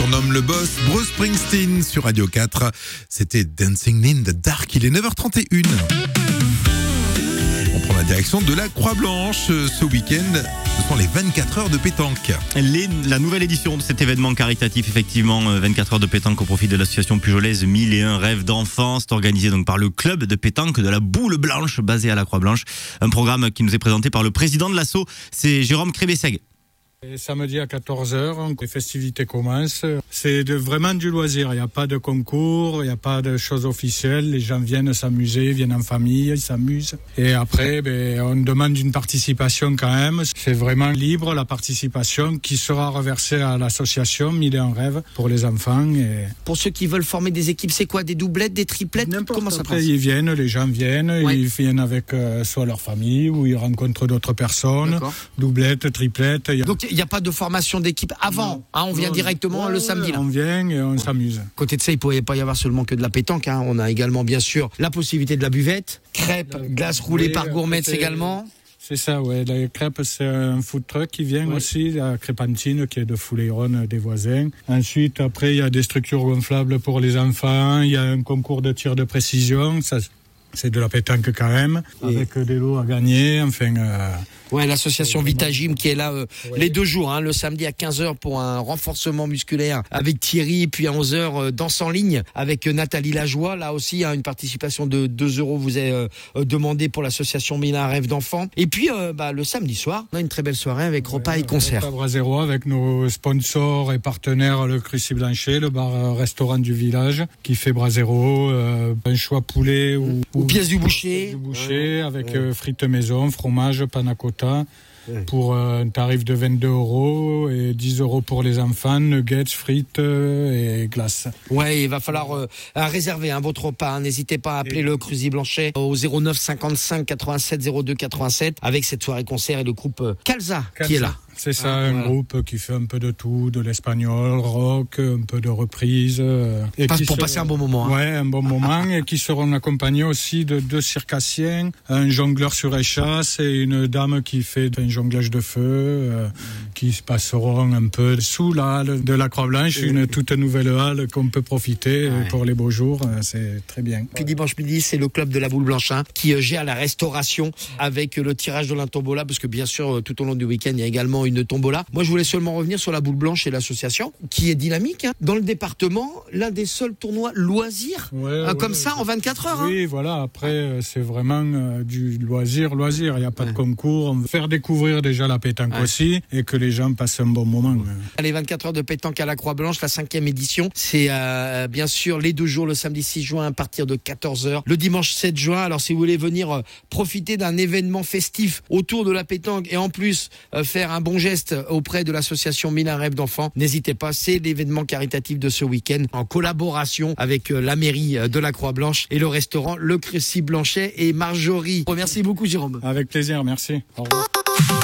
surnomme le boss, Bruce Springsteen sur Radio 4. C'était Dancing in the Dark, il est 9h31. On prend la direction de la Croix-Blanche. Ce week-end, ce sont les 24 heures de pétanque. La nouvelle édition de cet événement caritatif, effectivement, 24 heures de pétanque au profit de l'association pujolaise 1001 rêves d'enfants. C'est organisé donc par le club de pétanque de la Boule Blanche, basé à la Croix-Blanche. Un programme qui nous est présenté par le président de l'asso, c'est Jérôme Krébesseg. Et samedi à 14h, les festivités commencent. C'est vraiment du loisir. Il n'y a pas de concours, il n'y a pas de choses officielles. Les gens viennent s'amuser, viennent en famille, ils s'amusent. Et après, on demande une participation quand même. C'est vraiment libre, la participation, qui sera reversée à l'association 1001 rêves pour les enfants. Et pour ceux qui veulent former des équipes, c'est quoi? Des doublettes, des triplettes? Comment ça passe? Ils viennent, les gens viennent, ouais. Ils viennent avec soit leur famille ou ils rencontrent d'autres personnes. D'accord. Doublettes, triplettes. Donc il n'y a pas de formation d'équipe avant, on vient directement le samedi. Là. On vient et on s'amuse. Côté de ça, il ne pourrait pas y avoir seulement que de la pétanque. On a également bien sûr la possibilité de la buvette, crêpes, glaces roulées par Gourmets également. C'est ça, ouais. La crêpe, c'est un food truck qui vient aussi, la crépantine qui est de Fouleiron des voisins. Ensuite, après, il y a des structures gonflables pour les enfants, il y a un concours de tir de précision, ça, c'est de la pétanque quand même, avec des lots à gagner, enfin... l'association Vitagym qui est là les 2 jours, le samedi à 15h pour un renforcement musculaire avec Thierry, puis à 11h danse en ligne avec Nathalie Lajoie. Là aussi, une participation de 2 € vous est demandée pour l'association 1001 rêves d'enfants. Et puis, le samedi soir, on a une très belle soirée avec repas et concerts. À Brasero avec nos sponsors et partenaires, le Crucy Blanchet, le bar-restaurant du village qui fait Brasero, un choix poulet ou pièces du boucher. Avec frites maison, fromage, panna cotta. Pour un tarif de 22 € et 10 € pour les enfants, nuggets, frites et glaces. Ouais, il va falloir réserver votre repas. N'hésitez pas à appeler le Cruzy Blanchet au 09 55 87 02 87 avec cette soirée concert et le groupe Calza qui est là. C'est ça, un groupe qui fait un peu de tout, de l'espagnol, rock, un peu de reprise. Pour passer un bon moment. Ouais, un bon moment, et qui seront accompagnés aussi de 2 circassiens, un jongleur sur échasse et une dame qui fait un jonglage de feu, qui se passeront un peu sous la halle de la Croix-Blanche, une toute nouvelle halle qu'on peut profiter pour les beaux jours, c'est très bien. Puis dimanche midi, c'est le club de la Boule Blanche qui gère la restauration avec le tirage de la tombola, parce que bien sûr, tout au long du week-end, il y a également une tombola. Moi, je voulais seulement revenir sur la Boule Blanche et l'association, qui est dynamique. Dans le département, l'un des seuls tournois loisirs, comme ça, en 24 heures. Oui, voilà. Après, c'est vraiment du loisir. Il n'y a pas de concours. On veut faire découvrir déjà la pétanque aussi et que les gens passent un bon moment. Les 24 heures de pétanque à la Croix-Blanche, la 5e édition, c'est bien sûr les 2 jours, le samedi 6 juin à partir de 14h, le dimanche 7 juin. Alors, si vous voulez venir profiter d'un événement festif autour de la pétanque et en plus faire un bon geste auprès de l'association 1001 rêves d'enfants, n'hésitez pas, c'est l'événement caritatif de ce week-end en collaboration avec la mairie de la Croix-Blanche et le restaurant Le Crucy Blanchet et Marjorie. Merci beaucoup Jérôme. Avec plaisir, merci. Au revoir.